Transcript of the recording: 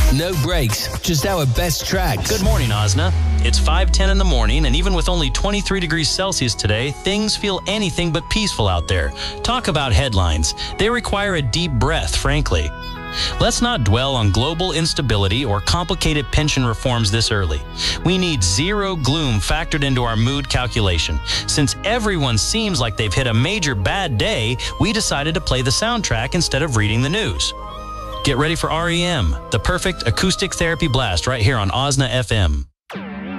No breaks, just our best tracks. Good morning, Osna. It's 5:10 in the morning, and even with only 23 degrees Celsius today, things feel anything but peaceful out there. Talk about headlines. They require a deep breath, frankly. Let's not dwell on global instability or complicated pension reforms this early. We need zero gloom factored into our mood calculation. Since everyone seems like they've hit a major bad day, we decided to play the soundtrack instead of reading the news. Get ready for REM, the perfect acoustic therapy blast right here on Osna FM.